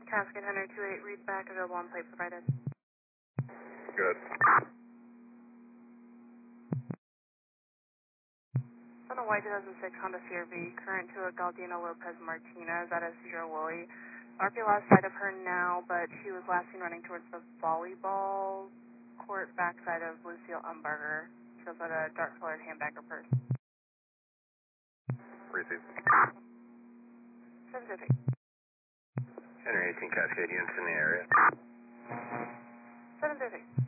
Cascade 10028, read back, available on plate provided. Good. On a white 2006 Honda CR-V, current to a Galdino Lopez Martinez at a 0 Willie. RP lost sight of her now, but she was last seen running towards the volleyball court backside of Lucille Umberger. She also had a dark-colored handbag or purse. Receive. 750. 118 Cascade units in the area. 750.